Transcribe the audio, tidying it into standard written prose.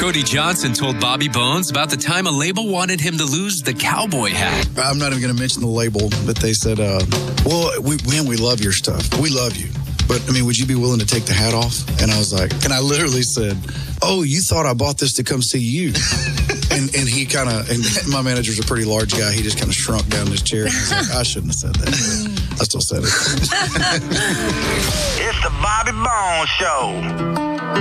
Cody Johnson told Bobby Bones about the time a label wanted him to lose the cowboy hat. I'm not even going to mention the label, but they said, well, we love your stuff. We love you. But, I mean, would you be willing to take the hat off? And I was like, and I literally said, oh, you thought I bought this to come see you. and he kind of, and my manager's a pretty large guy. He just kind of shrunk down in his chair. And I was like, I shouldn't have said that. I still said it. It's the Bobby Bones Show.